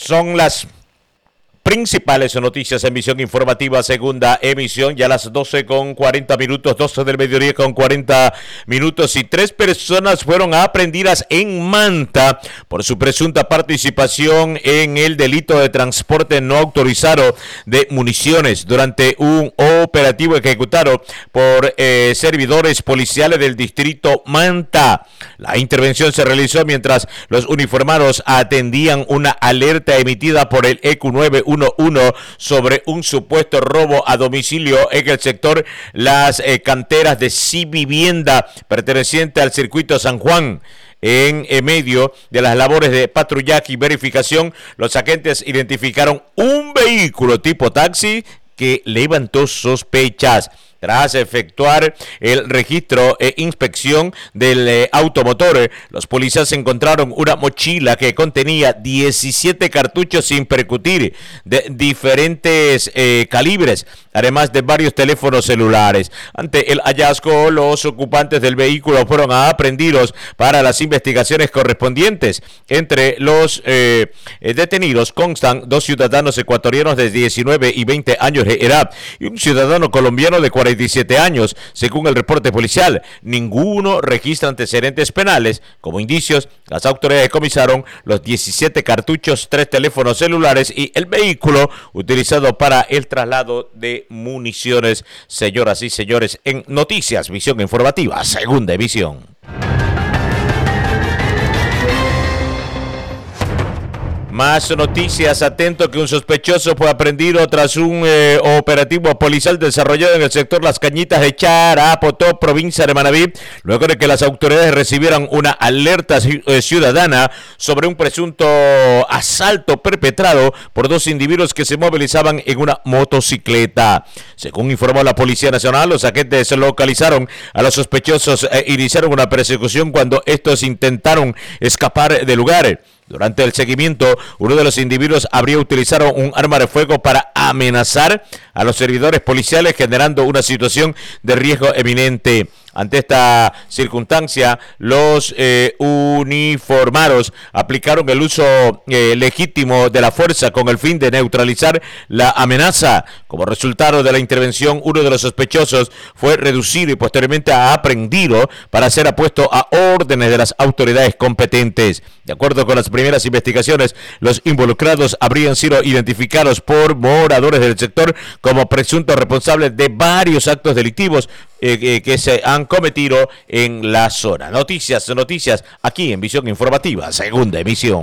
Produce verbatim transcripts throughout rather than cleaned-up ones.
son las principales noticias en Visión Informativa, segunda emisión, ya a las doce con cuarenta minutos, doce del mediodía con cuarenta minutos, y tres personas fueron aprehendidas en Manta por su presunta participación en el delito de transporte no autorizado de municiones durante un operativo ejecutado por eh, servidores policiales del distrito Manta. La intervención se realizó mientras los uniformados atendían una alerta emitida por el E Q nueve uno uno sobre un supuesto robo a domicilio en el sector Las eh, Canteras de Civivienda, perteneciente al circuito San Juan. En, en medio de las labores de patrullaje y verificación, los agentes identificaron un vehículo tipo taxi que levantó sospechas. Tras efectuar el registro e inspección del eh, automotor, los policías encontraron una mochila que contenía diecisiete cartuchos sin percutir de diferentes eh, calibres, además de varios teléfonos celulares. Ante el hallazgo, los ocupantes del vehículo fueron aprehendidos para las investigaciones correspondientes. Entre los eh, detenidos constan dos ciudadanos ecuatorianos de diecinueve y veinte años de edad y un ciudadano colombiano de cuarenta y siete años, según el reporte policial. Ninguno registra antecedentes penales. Como indicios, las autoridades decomisaron los diecisiete cartuchos, tres teléfonos celulares y el vehículo utilizado para el traslado de municiones. Señoras y señores, en Noticias Visión Informativa, segunda emisión. Más noticias. Atento que un sospechoso fue aprehendido tras un eh, operativo policial desarrollado en el sector Las Cañitas de Charapotó, provincia de Manabí, luego de que las autoridades recibieran una alerta eh, ciudadana sobre un presunto asalto perpetrado por dos individuos que se movilizaban en una motocicleta. Según informó la Policía Nacional, los agentes localizaron a los sospechosos e iniciaron una persecución cuando estos intentaron escapar del lugar. Durante el seguimiento, uno de los individuos habría utilizado un arma de fuego para amenazar a los servidores policiales, generando una situación de riesgo eminente. Ante esta circunstancia, los eh, uniformados aplicaron el uso eh, legítimo de la fuerza con el fin de neutralizar la amenaza. Como resultado de la intervención, uno de los sospechosos fue reducido y posteriormente aprehendido para ser apuesto a órdenes de las autoridades competentes. De acuerdo con las primeras investigaciones, los involucrados habrían sido identificados por moradores del sector como presuntos responsables de varios actos delictivos eh, eh, que se han cometido en la zona. Noticias, noticias, aquí en Visión Informativa, segunda emisión.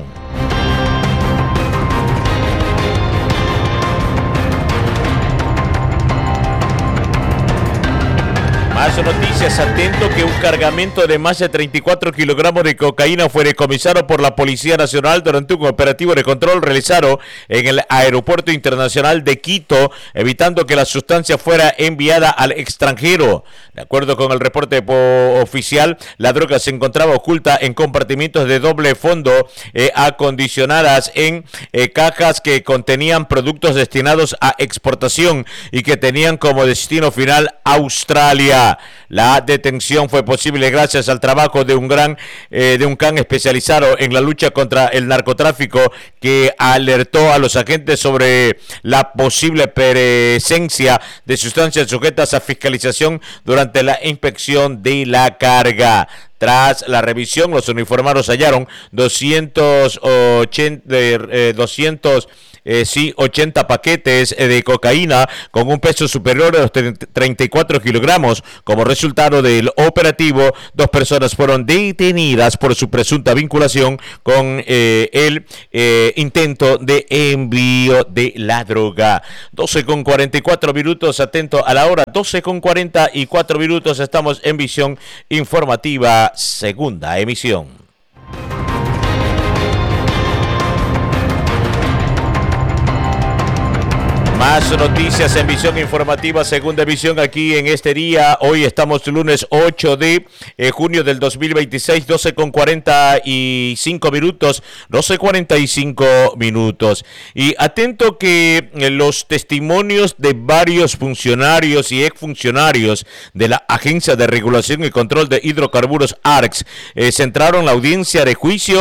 Más noticias. Atento que un cargamento de más de treinta y cuatro kilogramos de cocaína fue decomisado por la Policía Nacional durante un operativo de control realizado en el Aeropuerto Internacional de Quito, evitando que la sustancia fuera enviada al extranjero. De acuerdo con el reporte oficial, la droga se encontraba oculta en compartimientos de doble fondo eh, acondicionadas en eh, cajas que contenían productos destinados a exportación y que tenían como destino final Australia. La detención fue posible gracias al trabajo de un gran eh, de un can especializado en la lucha contra el narcotráfico que alertó a los agentes sobre la posible presencia de sustancias sujetas a fiscalización durante la inspección de la carga. Tras la revisión, los uniformados hallaron doscientos ochenta, eh, doscientos Eh, sí, ochenta paquetes eh, de cocaína con un peso superior a los treinta y cuatro kilogramos. Como resultado del operativo, dos personas fueron detenidas por su presunta vinculación con eh, el eh, intento de envío de la droga. doce con cuarenta y cuatro minutos, atento a la hora, doce con cuarenta y cuatro minutos, estamos en Visión Informativa, segunda emisión. Más noticias en Visión Informativa, segunda emisión aquí en este día. Hoy estamos lunes ocho de junio del dos mil veintiséis, doce con cuarenta y cinco minutos, doce cuarenta y cinco minutos. Y atento que los testimonios de varios funcionarios y exfuncionarios de la Agencia de Regulación y Control de Hidrocarburos, A R C, eh, centraron la audiencia de juicio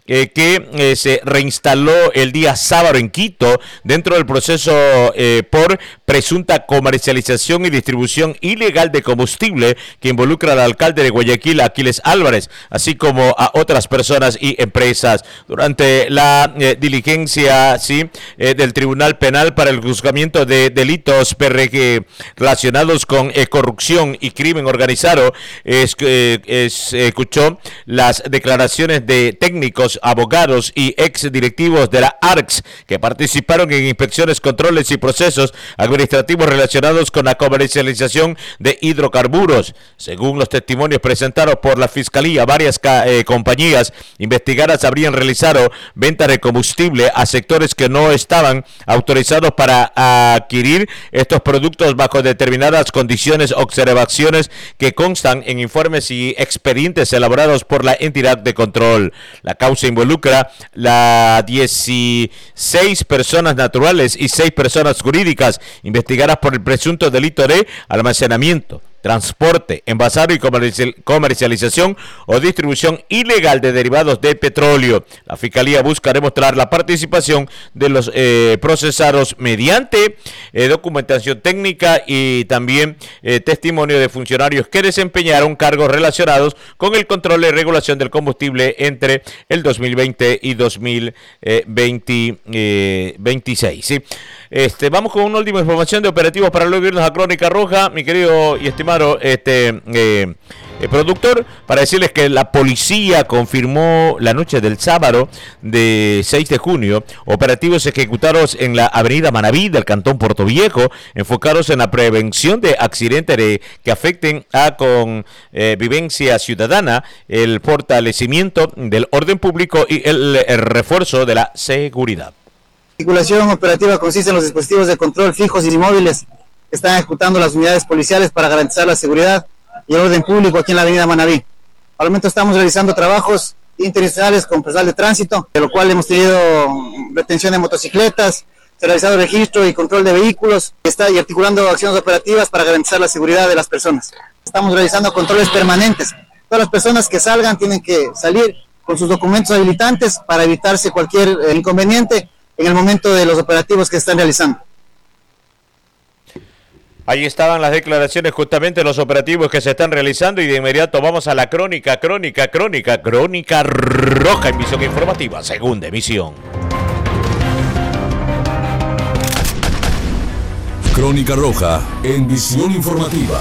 eh, que eh, se reinstaló el día sábado en Quito dentro del proceso eh, por presunta comercialización y distribución ilegal de combustible que involucra al alcalde de Guayaquil, Aquiles Álvarez, así como a otras personas y empresas. Durante la eh, diligencia sí, eh, del Tribunal Penal para el juzgamiento de delitos eh, relacionados con eh, corrupción y crimen organizado, es, eh, es, escuchó las declaraciones de técnicos, abogados y ex directivos de la A R C S que participaron en inspecciones, controles y procesos administrativos relacionados con la comercialización de hidrocarburos. Según los testimonios presentados por la Fiscalía, varias eh, compañías investigadas habrían realizado ventas de combustible a sectores que no estaban autorizados para adquirir estos productos bajo determinadas condiciones o observaciones que constan en informes y expedientes elaborados por la entidad de control. La causa involucra a dieciséis personas naturales y seis personas jurídicas investigadas por el presunto delito de almacenamiento, transporte, envasado y comercialización o distribución ilegal de derivados de petróleo. La Fiscalía busca demostrar la participación de los eh, procesados mediante eh, documentación técnica y también eh, testimonio de funcionarios que desempeñaron cargos relacionados con el control y regulación del combustible entre el dos mil veinte y dos mil veintiséis. ¿sí? Este, vamos con una última información de operativos para luego irnos a Crónica Roja, mi querido y estimado este eh, eh, productor, para decirles que la policía confirmó la noche del sábado de seis de junio operativos ejecutados en la avenida Manaví del Cantón Puerto Viejo, enfocados en la prevención de accidentes de, que afecten a convivencia eh, ciudadana, el fortalecimiento del orden público y el, el refuerzo de la seguridad. La articulación operativa consiste en los dispositivos de control fijos y móviles que están ejecutando las unidades policiales para garantizar la seguridad y el orden público aquí en la avenida Manaví. Al momento estamos realizando trabajos interinstitucionales con personal de tránsito, de lo cual hemos tenido retención de motocicletas, se ha realizado registro y control de vehículos y, está, y articulando acciones operativas para garantizar la seguridad de las personas. Estamos realizando controles permanentes. Todas las personas que salgan tienen que salir con sus documentos habilitantes para evitarse cualquier eh, inconveniente en el momento de los operativos que están realizando. Ahí estaban las declaraciones justamente de los operativos que se están realizando y de inmediato vamos a la crónica, crónica, crónica, crónica roja en Visión Informativa, segunda emisión. Crónica Roja en Visión Informativa.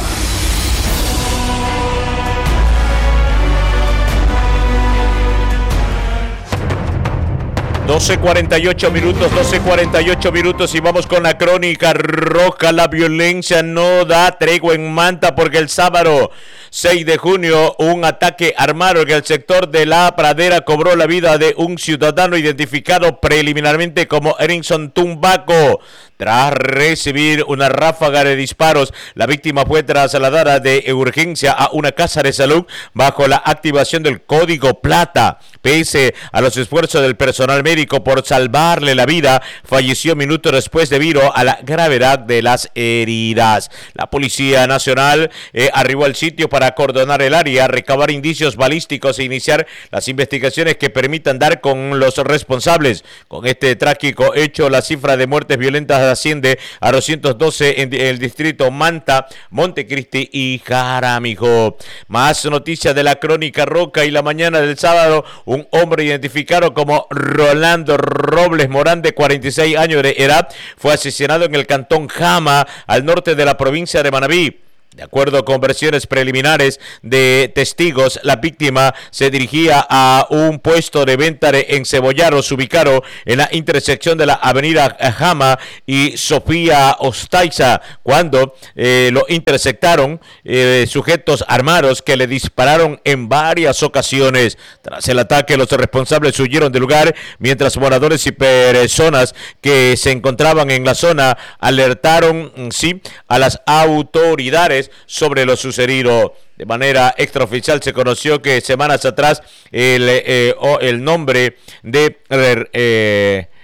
doce cuarenta y ocho minutos, doce cuarenta y ocho minutos y vamos con la crónica roja. La violencia no da tregua en Manta porque el sábado seis de junio un ataque armado en el sector de La Pradera cobró la vida de un ciudadano identificado preliminarmente como Erinson Tumbaco. Tras recibir una ráfaga de disparos, la víctima fue trasladada de urgencia a una casa de salud bajo la activación del Código Plata. Pese a los esfuerzos del personal médico por salvarle la vida, falleció minutos después debido a la gravedad de las heridas. La Policía Nacional eh, arribó al sitio para acordonar el área, recabar indicios balísticos e iniciar las investigaciones que permitan dar con los responsables. Con este trágico hecho, la cifra de muertes violentas asciende a doscientos doce en el distrito Manta, Montecristi y Jaramillo. Más noticias de la crónica roca y la mañana del sábado, un hombre identificado como Rolando Robles Morán, de cuarenta y seis años de edad, fue asesinado en el cantón Jama, al norte de la provincia de Manabí. De acuerdo con versiones preliminares de testigos, la víctima se dirigía a un puesto de venta de encebollados ubicado en la intersección de la avenida Jama y Sofía Ostaiza, cuando eh, lo interceptaron eh, sujetos armados que le dispararon en varias ocasiones. Tras el ataque, los responsables huyeron del lugar, mientras moradores y personas que se encontraban en la zona alertaron sí, a las autoridades sobre lo sucedido. De manera extraoficial se conoció que semanas atrás el, eh, el nombre de, eh,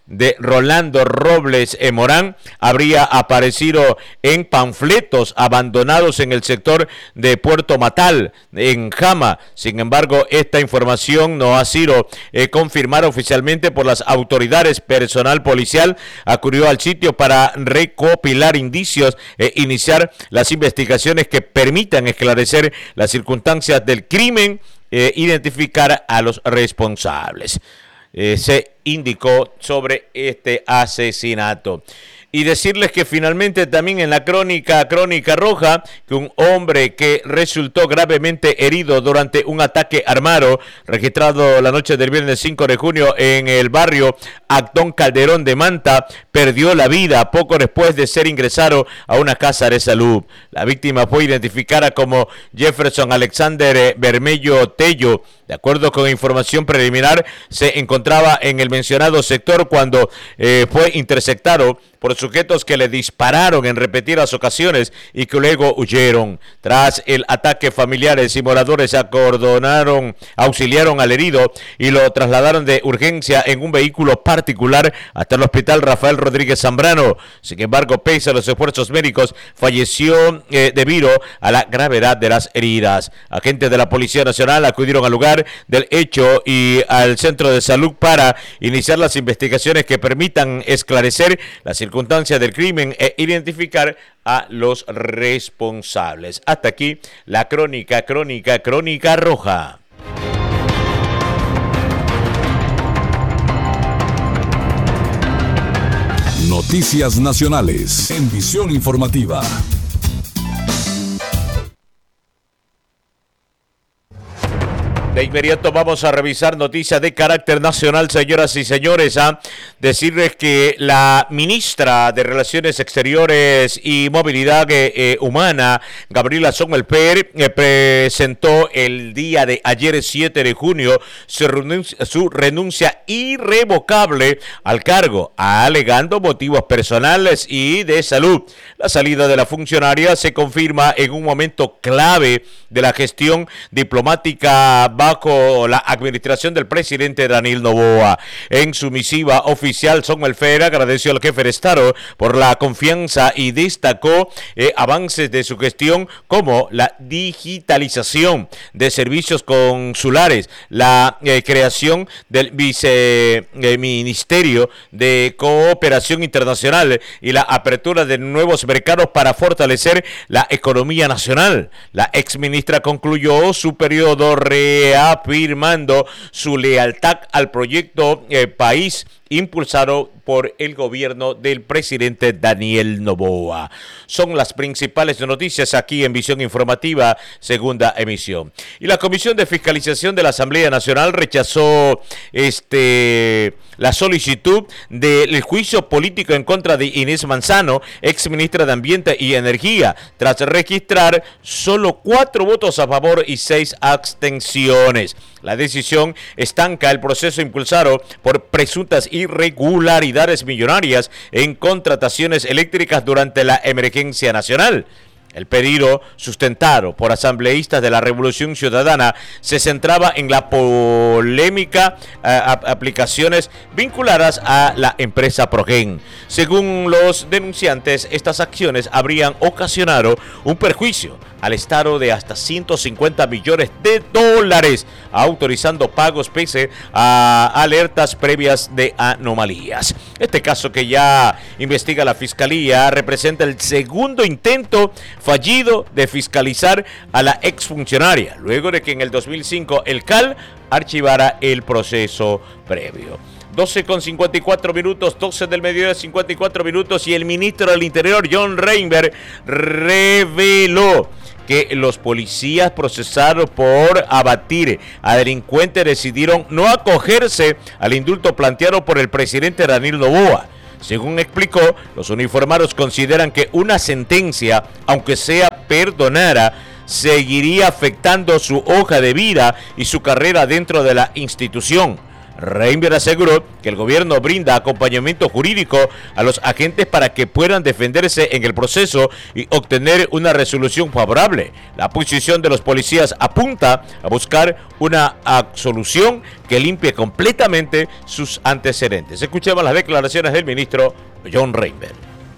de Rolando Robles eh, Morán habría aparecido en panfletos abandonados en el sector de Puerto Matal, en Jama. Sin embargo, esta información no ha sido eh, confirmada oficialmente por las autoridades. Personal policial acudió al sitio para recopilar indicios e iniciar las investigaciones que permitan esclarecer las circunstancias del crimen, e identificar a los responsables. Eh, se indicó sobre este asesinato. Y decirles que finalmente también en la crónica, crónica roja, que un hombre que resultó gravemente herido durante un ataque armado registrado la noche del viernes cinco de junio en el barrio Actón Calderón de Manta, perdió la vida poco después de ser ingresado a una casa de salud. La víctima fue identificada como Jefferson Alexander Bermello Tello. De acuerdo con información preliminar, se encontraba en el mencionado sector cuando eh, fue interceptado por sujetos que le dispararon en repetidas ocasiones y que luego huyeron. Tras el ataque, familiares y moradores acordonaron, auxiliaron al herido y lo trasladaron de urgencia en un vehículo particular hasta el hospital Rafael Rodríguez Zambrano. Sin embargo, pese a los esfuerzos médicos, falleció eh, debido a la gravedad de las heridas. Agentes de la Policía Nacional acudieron al lugar del hecho y al centro de salud para iniciar las investigaciones que permitan esclarecer las circunstancias del crimen e identificar a los responsables. Hasta aquí la crónica, crónica, crónica roja. Noticias nacionales en Visión Informativa. De inmediato vamos a revisar noticias de carácter nacional, señoras y señores. A decirles que la ministra de Relaciones Exteriores y Movilidad eh, Humana, Gabriela Sonmelper, eh, presentó el día de ayer, siete de junio, su renuncia, su renuncia irrevocable al cargo, alegando motivos personales y de salud. La salida de la funcionaria se confirma en un momento clave de la gestión diplomática bajo la administración del presidente Daniel Noboa. En su misiva oficial, Sonmelper agradeció al jefe de Estado por la confianza y destacó eh, avances de su gestión como la digitalización de servicios consulares, la eh, creación del viceministerio eh, de cooperación internacional y la apertura de nuevos mercados para fortalecer la economía nacional. La exministra concluyó su periodo reafirmando su lealtad al proyecto eh, país impulsado por el gobierno del presidente Daniel Noboa. Son las principales noticias aquí en Visión Informativa, segunda emisión. Y la Comisión de Fiscalización de la Asamblea Nacional rechazó este la solicitud del juicio político en contra de Inés Manzano, ex ministra de Ambiente y Energía, tras registrar solo cuatro votos a favor y seis abstenciones. La decisión estanca el proceso impulsado por presuntas irregularidades millonarias en contrataciones eléctricas durante la emergencia nacional. El pedido, sustentado por asambleístas de la Revolución Ciudadana, se centraba en la polémica eh, aplicaciones vinculadas a la empresa Progen. Según los denunciantes, estas acciones habrían ocasionado un perjuicio al Estado de hasta ciento cincuenta millones de dólares, autorizando pagos pese a alertas previas de anomalías. Este caso, que ya investiga la Fiscalía, representa el segundo intento fallido de fiscalizar a la exfuncionaria, luego de que en el dos mil cinco el C A L archivara el proceso previo. doce con cincuenta y cuatro minutos, doce del mediodía, cincuenta y cuatro minutos, y el ministro del Interior, John Reinberg, reveló que los policías procesados por abatir a delincuentes decidieron no acogerse al indulto planteado por el presidente Daniel Noboa. Según explicó, los uniformados consideran que una sentencia, aunque sea perdonada, seguiría afectando su hoja de vida y su carrera dentro de la institución. Reinberg aseguró que el gobierno brinda acompañamiento jurídico a los agentes para que puedan defenderse en el proceso y obtener una resolución favorable. La posición de los policías apunta a buscar una solución que limpie completamente sus antecedentes. Escuchemos las declaraciones del ministro John Reinberg.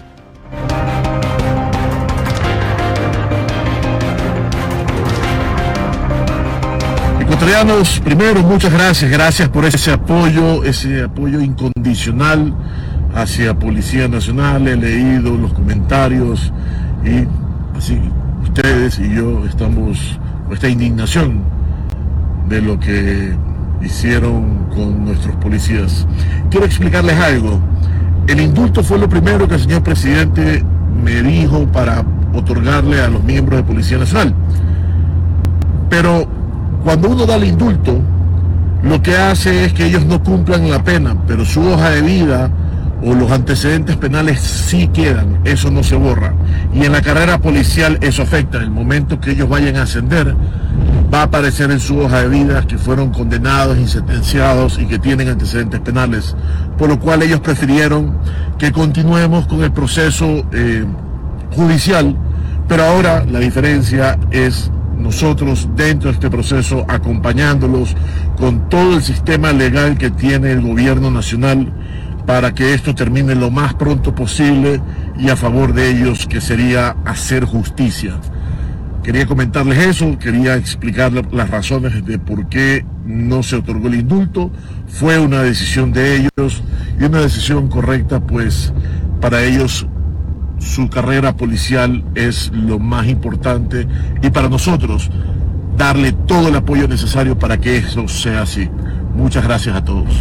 Ecuatorianos, primero, muchas gracias, gracias por ese apoyo, ese apoyo incondicional hacia Policía Nacional. He leído los comentarios y así ustedes y yo estamos con esta indignación de lo que hicieron con nuestros policías. Quiero explicarles algo. El indulto fue lo primero que el señor presidente me dijo para otorgarle a los miembros de Policía Nacional. Pero cuando uno da el indulto, lo que hace es que ellos no cumplan la pena, pero su hoja de vida o los antecedentes penales sí quedan, eso no se borra. Y en la carrera policial eso afecta. En el momento que ellos vayan a ascender, va a aparecer en su hoja de vida que fueron condenados y sentenciados y que tienen antecedentes penales, por lo cual ellos prefirieron que continuemos con el proceso eh, judicial, pero ahora la diferencia es nosotros dentro de este proceso acompañándolos con todo el sistema legal que tiene el gobierno nacional para que esto termine lo más pronto posible y a favor de ellos, que sería hacer justicia. Quería comentarles eso, quería explicarles las razones de por qué no se otorgó el indulto. Fue una decisión de ellos y una decisión correcta, pues para ellos su carrera policial es lo más importante y para nosotros darle todo el apoyo necesario para que eso sea así. Muchas gracias a todos.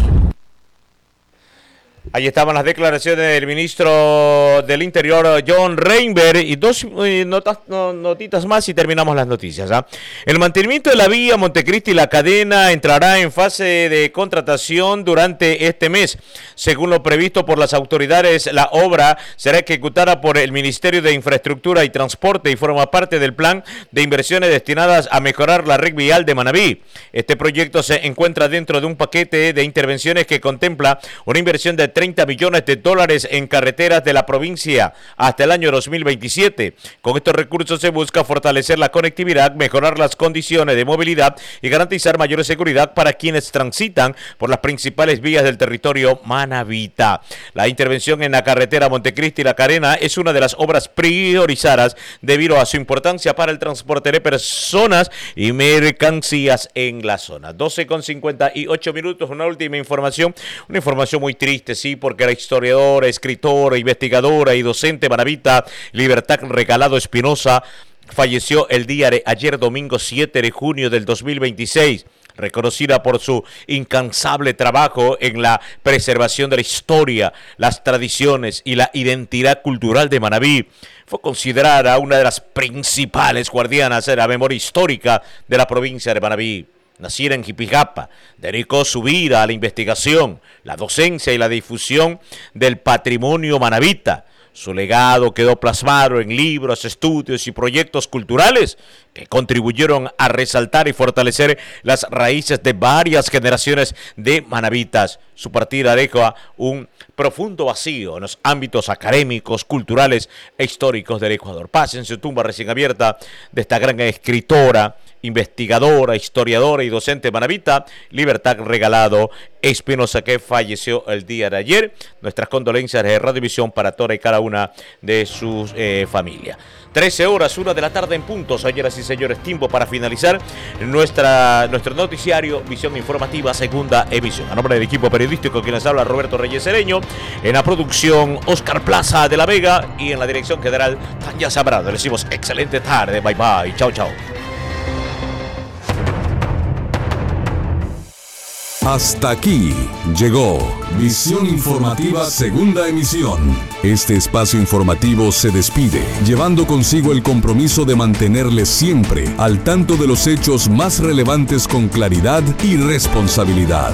Ahí estaban las declaraciones del ministro del Interior, John Reinberg, y dos eh, notas, no, notitas más y terminamos las noticias. ¿eh? El mantenimiento de la vía Montecristi y La Cadena entrará en fase de contratación durante este mes. Según lo previsto por las autoridades, la obra será ejecutada por el Ministerio de Infraestructura y Transporte y forma parte del plan de inversiones destinadas a mejorar la red vial de Manabí. Este proyecto se encuentra dentro de un paquete de intervenciones que contempla una inversión de treinta millones de dólares en carreteras de la provincia hasta el año dos mil veintisiete. Con estos recursos se busca fortalecer la conectividad, mejorar las condiciones de movilidad y garantizar mayor seguridad para quienes transitan por las principales vías del territorio manabita. La intervención en la carretera Montecristi y La Cadena es una de las obras priorizadas debido a su importancia para el transporte de personas y mercancías en la zona. doce con cincuenta y ocho minutos, una última información, una información muy triste, sí, porque la historiadora, escritora, investigadora y docente manabita Libertad Regalado Espinosa falleció el día de ayer, domingo siete de junio del dos mil veintiséis. Reconocida por su incansable trabajo en la preservación de la historia, las tradiciones y la identidad cultural de Manabí, fue considerada una de las principales guardianas de la memoria histórica de la provincia de Manabí. Nacida en Jipijapa, dedicó su vida a la investigación, la docencia y la difusión del patrimonio manabita. Su legado quedó plasmado en libros, estudios y proyectos culturales que contribuyeron a resaltar y fortalecer las raíces de varias generaciones de manabitas. Su partida deja un profundo vacío en los ámbitos académicos, culturales e históricos del Ecuador. Paz en su tumba recién abierta de esta gran escritora, investigadora, historiadora y docente manabita, Libertad Regalado Espinosa, que falleció el día de ayer. Nuestras condolencias de Radiovisión para toda y cada una de sus eh, familias. trece horas, una de la tarde en punto, señoras y señores, tiempo para finalizar nuestra, nuestro noticiario Visión Informativa, segunda emisión. A nombre del equipo periodístico que les habla Roberto Reyes Cereño, en la producción Oscar Plaza de la Vega y en la dirección general Tania Zambrano. Les decimos excelente tarde, bye bye, chao chao. Hasta aquí llegó Visión Informativa Segunda Emisión. Este espacio informativo se despide, llevando consigo el compromiso de mantenerles siempre al tanto de los hechos más relevantes con claridad y responsabilidad.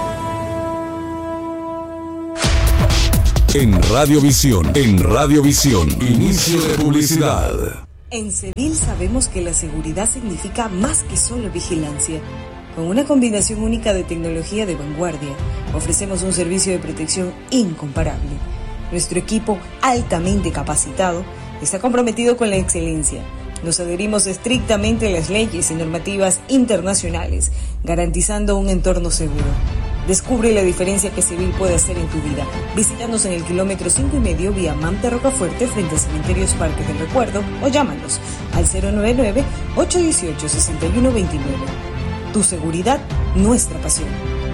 En Radiovisión, en Radiovisión, inicio de publicidad. En Cedil sabemos que la seguridad significa más que solo vigilancia. Con una combinación única de tecnología de vanguardia, ofrecemos un servicio de protección incomparable. Nuestro equipo, altamente capacitado, está comprometido con la excelencia. Nos adherimos estrictamente a las leyes y normativas internacionales, garantizando un entorno seguro. Descubre la diferencia que Civil puede hacer en tu vida. Visítanos en el kilómetro cinco y medio vía Manta Rocafuerte frente a Cementerios Parques del Recuerdo o llámanos al cero nueve nueve, ocho uno ocho, seis uno dos nueve. Tu seguridad, nuestra pasión.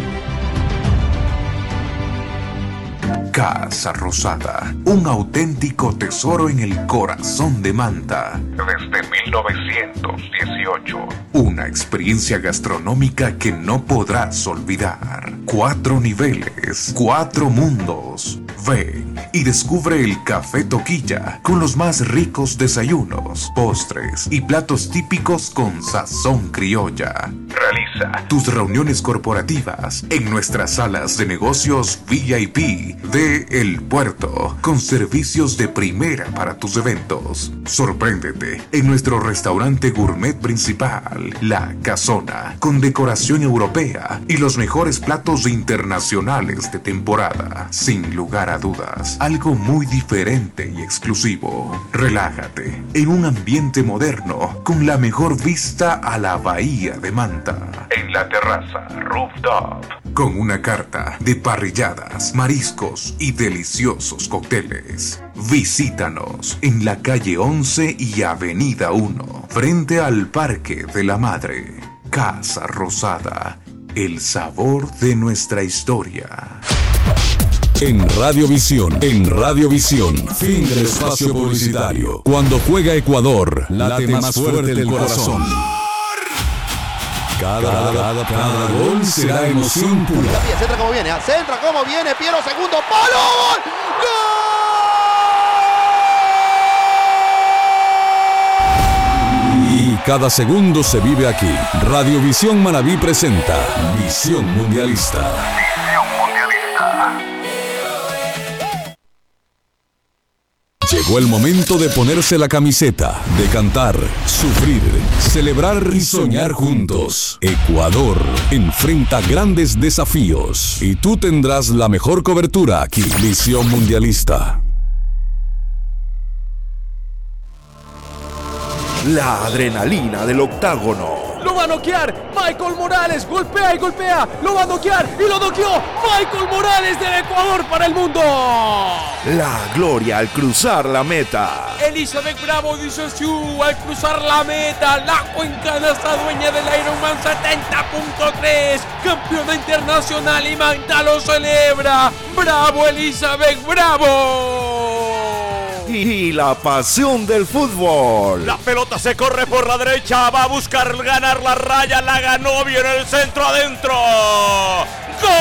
Casa Rosada, un auténtico tesoro en el corazón de Manta. Desde mil novecientos dieciocho. Una experiencia gastronómica que no podrás olvidar. Cuatro niveles, cuatro mundos. Ven y descubre el Café Toquilla con los más ricos desayunos, postres y platos típicos con sazón criolla. Realiza tus reuniones corporativas en nuestras salas de negocios V I P de El Puerto, con servicios de primera para tus eventos. Sorpréndete en nuestro restaurante gourmet principal, La Casona, con decoración europea y los mejores platos internacionales de temporada. Sin lugar a dudas, algo muy diferente y exclusivo. Relájate en un ambiente moderno con la mejor vista a la bahía de Manta. En la terraza Rooftop, con una carta de parrilladas, mariscos y deliciosos cócteles. Visítanos en la calle once y avenida uno, frente al Parque de la Madre. Casa Rosada, el sabor de nuestra historia. En Radiovisión, en Radiovisión, fin del espacio publicitario. Cuando juega Ecuador, late más fuerte el corazón. Cada, cada, cada gol será emoción pura. Centra como viene, centra como viene, Piero, segundo palo, ¡gol! Y cada segundo se vive aquí. Radiovisión Manabí presenta Visión Mundialista. Visión Mundialista. Llegó el momento de ponerse la camiseta, de cantar, sufrir, celebrar y soñar juntos. Ecuador enfrenta grandes desafíos y tú tendrás la mejor cobertura aquí. Visión Mundialista. La adrenalina del octágono. ¡Lo va a noquear! ¡Michael Morales! ¡Golpea y golpea! ¡Lo va a noquear! ¡Y lo noqueó! ¡Michael Morales del Ecuador para el mundo! La gloria al cruzar la meta. Elizabeth Bravo dice sí, al cruzar la meta. La cuencana está dueña del Ironman setenta punto tres. Campeona internacional y Manta lo celebra. ¡Bravo, Elizabeth! ¡Bravo! Y la pasión del fútbol. La pelota se corre por la derecha, va a buscar ganar la raya, la ganó, viene el centro adentro. ¡Gol!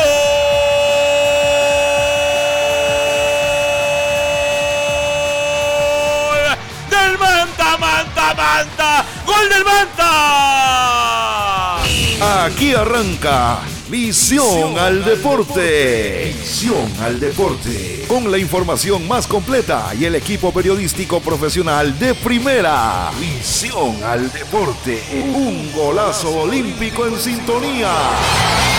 ¡Del Manta, Manta, Manta! ¡Gol del Manta! Aquí arranca Visión al Deporte. Visión al Deporte. Con la información más completa y el equipo periodístico profesional de primera. Visión al Deporte. Un golazo olímpico en sintonía.